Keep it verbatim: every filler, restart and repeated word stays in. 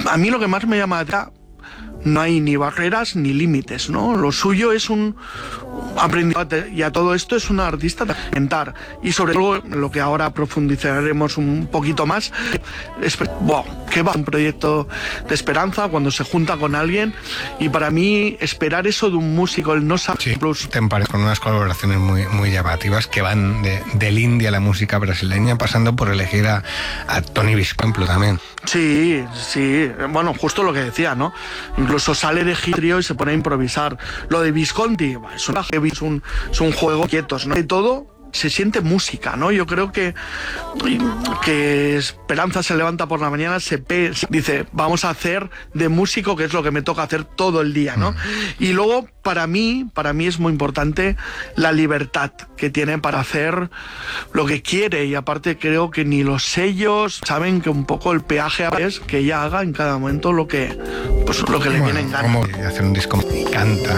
a mí lo que más me llama la atención, no hay ni barreras ni límites, ¿no? Lo suyo es un aprendizaje y a todo esto es una artista de inventar. Y sobre todo, lo que ahora profundizaremos un poquito más, es, wow, que va un proyecto de esperanza cuando se junta con alguien. Y para mí, esperar eso de un músico, el no saber... Sí, te parece con unas colaboraciones muy, muy llamativas que van de, del indie a la música brasileña, pasando por elegir a, a Tony Visconti también. Sí, sí, bueno, justo lo que decía, ¿no? Incluso sale de trío y se pone a improvisar. Lo de Visconti es, una, es, un, es un juego quietos, ¿no? De todo se siente música, ¿no? Yo creo que, que Esperanza se levanta por la mañana, se, pe, se dice, vamos a hacer de músico, que es lo que me toca hacer todo el día, ¿no? Mm. Y luego, para mí, para mí es muy importante la libertad que tiene para hacer lo que quiere, y aparte creo que ni los sellos saben que un poco el peaje es que ella haga en cada momento lo que, pues, lo que bueno, le viene en gana. Como hacer un disco y canta.